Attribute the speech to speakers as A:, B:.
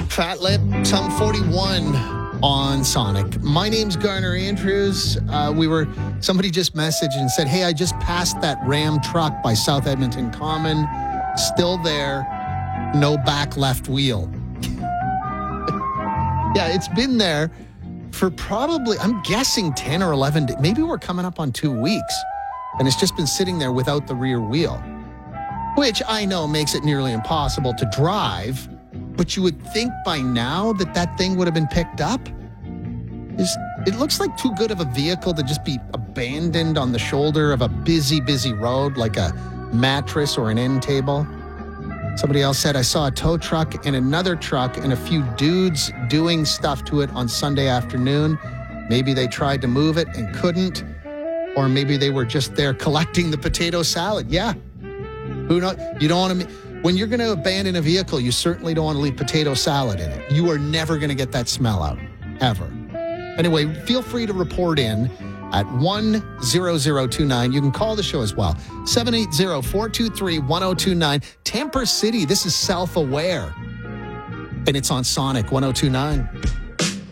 A: Fat Lip, Sum 41 on Sonic. My name's Garner Andrews. Somebody just messaged and said, hey, I just passed that Ram truck by South Edmonton Common. Still there. No back left wheel. Yeah, it's been there for probably, I'm guessing 10 or 11 days. Maybe we're coming up on 2 weeks. And it's just been sitting there without the rear wheel, which I know makes it nearly impossible to drive. But you would think by now that thing would have been picked up. It looks like too good of a vehicle to just be abandoned on the shoulder of a busy road like a mattress or an end table. Somebody else said, I saw a tow truck and another truck and a few dudes doing stuff to it on Sunday afternoon. Maybe they tried to move it and couldn't. Or maybe they were just there collecting the potato salad. Yeah. Who knows? You don't want to... When you're going to abandon a vehicle, you certainly don't want to leave potato salad in it. You are never going to get that smell out, ever. Anyway, feel free to report in at 10029. You can call the show as well. 780-423-1029. Temper City, this is Self-Aware. And it's on Sonic 1029.